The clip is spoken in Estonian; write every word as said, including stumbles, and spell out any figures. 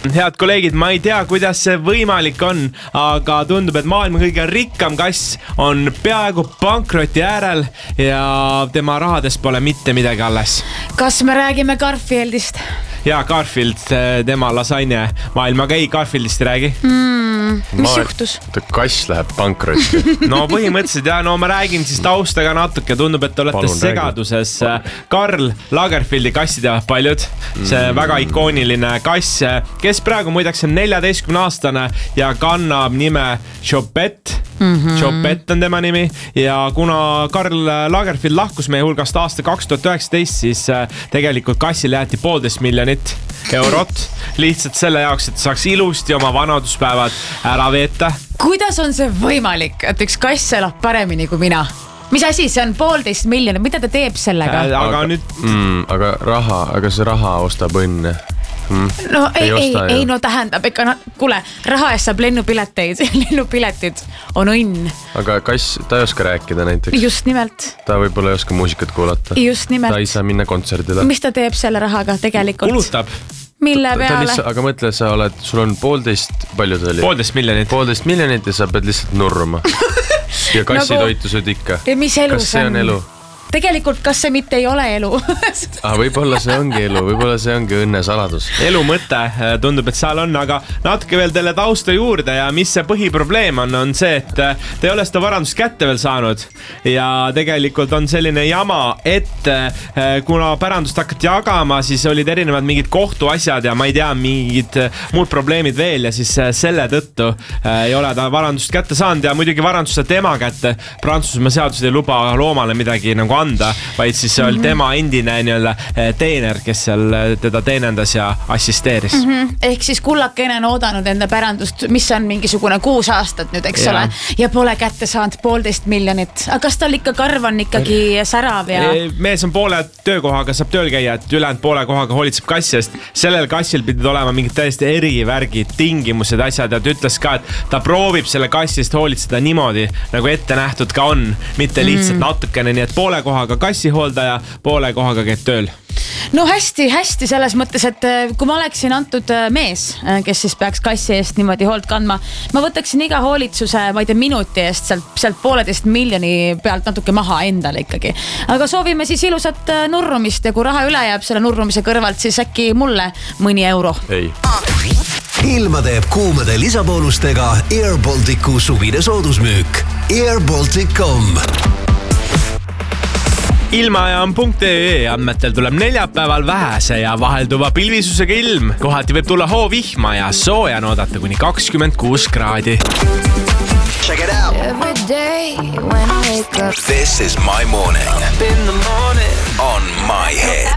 Head kolleegid, ma ei tea, kuidas see võimalik on, aga tundub, et maailma kõige rikkam kass on peaaegu pankroti äärel ja tema rahadest pole mitte midagi alles. Kas me räägime Garfieldist? Jaa, Garfield, tema lasagne maailmaga ei Garfieldist räägi. Mm, mis ma, juhtus? Kass läheb pankrotti. No põhimõtteliselt jah, no ma räägin siis taustaga natuke, tundub, et olete Palun segaduses. Räägi. Karl Lagerfeldi kassi teavad paljud, see mm. väga ikooniline kass, kes praegu muideks on neljateistkümne aastane ja kannab nime Chopet. Mm-hmm. Chopet on tema nimi ja kuna Karl Lagerfeld lahkus meie hulgast aasta kaks tuhat üheksateist, siis tegelikult kassile jäeti poolteist miljonit eurot lihtsalt selle jaoks, et saaks ilusti oma vanaduspäevad ära veeta. Kuidas on see võimalik, et üks kass elab paremini kui mina? Mis asi, see on poolteist miljonit, mida ta teeb sellega? Äh, aga, aga nüüd... Mm, aga raha, aga see raha ostab õnne. Hmm. No ei, ei, ei, ei, no tähendab, ega no, kuule, raha eest saab lennupileteid, lennupiletid on õnn. Aga kass, ta ei oska rääkida näiteks. Just nimelt. Ta võib-olla ei oska muusikat kuulata. Just nimelt. Ta ei saa minna kontserdile. Mis ta teeb selle rahaga tegelikult? Kulutab. Mille peale? Lihtsalt, aga mõtle, sa oled, sul on poolteist, palju ta oli? Poolteist miljonit. Poolteist miljonit ja sa pead lihtsalt nurruma. Ja kassi nagu... toitu sööd ikka. Ja mis elu kas see on elu? Tegelikult, kas see mitte ei ole elu? ah, võib-olla see ongi elu, võib-olla see ongi õnne saladus. Elu mõte tundub, et seal on, aga natuke veel teile tausta juurde ja mis see põhiprobleem on, on see, et te ei ole seda varandust kätte veel saanud ja tegelikult on selline jama, et kuna pärandust hakati jagama, siis olid erinevad mingid kohtuasjad ja ma ei tea, mingid muud probleemid veel ja siis selle tõttu ei ole ta varandust kätte saanud ja muidugi varandust tema kätte. Prantsusmaa seadused ei luba loomale midagi nagu anda, vaid siis see oli tema endine nii-öelda teener, kes seal teda teenendas ja assisteeris. Mm-hmm. Ehk siis kullakene on oodanud enda pärandust, mis on mingisugune kuus aastat nüüd, eks ja. ole, ja pole kätte saanud poolteist miljonit. Aga kas tal ikka karv on ikkagi särav ja... Mees on poole töökohaga, saab tööl käia, et ülejäänud poole kohaga hoolitseb kassist. Sellel kassil pidid olema mingid täiesti erivärgid, tingimused, asjad ja ta ütles ka, et ta proovib selle kassist hoolitseda niimoodi, nagu ette nähtud ka on, mitte lihtsalt mm. natukene, nii et poole kohaga kassihooldaja, poole kohaga käib tööl. No hästi, hästi selles mõttes, et kui ma oleksin antud mees, kes siis peaks kassi eest niimoodi hoolt kandma, ma võtaksin iga hoolitsuse, ma ei tea, minuti eest sealt, sealt pooleteist miljoni pealt natuke maha endale ikkagi. Aga soovime siis ilusat nurrumist ja kui raha üle jääb selle nurrumise kõrvalt, siis äkki mulle mõni euro. Ei. Ilma teeb kuumade lisaboonustega Air Balticu suvine soodusmüük. air baltic dot com Ilmaajam punkt ee andmetel tuleb neljapäeval vähese ja vahelduva pilvisusega ilm. Kohati võib tulla hoovihma ja sooja oodata kuni kakskümmend kuus kraadi. Check it out. Every day when I wake up. This is my morning. Up in the morning. On my head.